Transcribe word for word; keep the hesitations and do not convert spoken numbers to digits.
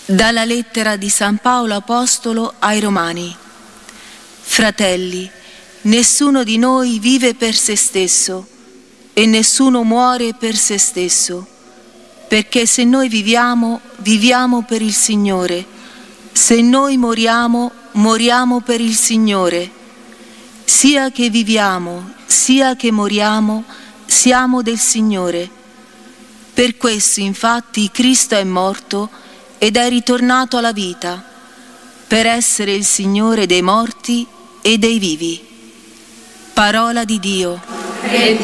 Dalla lettera di San Paolo Apostolo ai Romani. Fratelli, nessuno di noi vive per se stesso e nessuno muore per se stesso, perché se noi viviamo, viviamo per il Signore, se noi moriamo, moriamo per il Signore. Sia che viviamo, sia che moriamo, siamo del Signore. Per questo infatti Cristo è morto ed è ritornato alla vita, per essere il Signore dei morti e dei vivi. Parola di Dio.